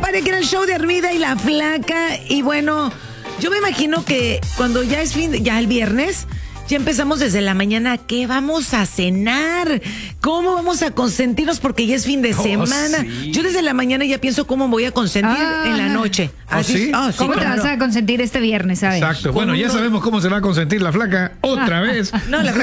compadre, que era el show de Armida y la Flaca. Y bueno, yo me imagino que cuando ya es ya el viernes, ya empezamos desde la mañana. ¿Qué vamos a cenar? ¿Cómo vamos a consentirnos? Porque ya es fin de semana. Sí. Yo desde la mañana ya pienso cómo voy a consentir en la noche. ¿Sí? Sí, ¿Cómo te claro. vas a consentir este viernes, sabes? Exacto. Bueno, ya sabemos cómo se va a consentir la Flaca otra vez. No, la